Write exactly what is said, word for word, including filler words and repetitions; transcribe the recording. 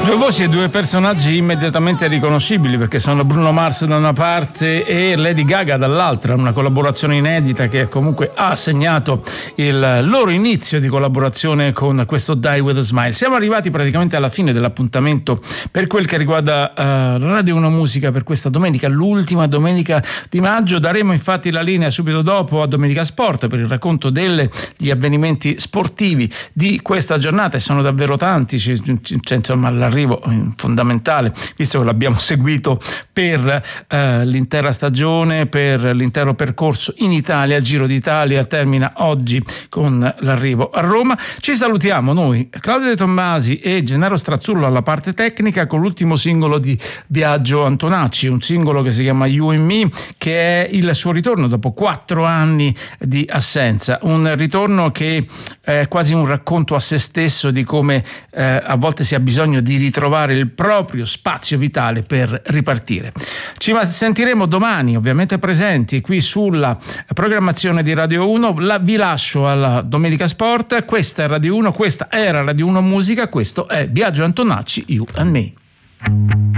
Due voci e due personaggi immediatamente riconoscibili, perché sono Bruno Mars da una parte e Lady Gaga dall'altra, una collaborazione inedita che comunque ha segnato il loro inizio di collaborazione con questo Die With A Smile. Siamo arrivati praticamente alla fine dell'appuntamento per quel che riguarda uh, Radio uno Musica per questa domenica, l'ultima domenica di maggio. Daremo infatti la linea subito dopo a Domenica Sport per il racconto degli avvenimenti sportivi di questa giornata, e sono davvero tanti, c'è, c'è insomma l'arrivo fondamentale, visto che l'abbiamo seguito per eh, l'intera stagione, per l'intero percorso in Italia. Il Giro d'Italia termina oggi con l'arrivo a Roma. Ci salutiamo noi, Claudio De Tommasi e Gennaro Strazzullo alla parte tecnica, con l'ultimo singolo di Biagio Antonacci, un singolo che si chiama You and Me, che è il suo ritorno dopo quattro anni di assenza, un ritorno che è quasi un racconto a se stesso di come eh, a volte si ha bisogno di ritrovare il proprio spazio vitale per ripartire. Ci sentiremo domani, ovviamente presenti qui sulla programmazione di Radio uno. La, vi lascio alla Domenica Sport. Questa è Radio uno, questa era Radio uno Musica, questo è Biagio Antonacci, You and Me.